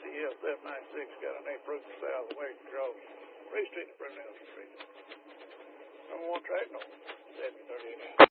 CF 796 got an approach south away across Ray Street and Brunel Street. Number 1 track, no, 738.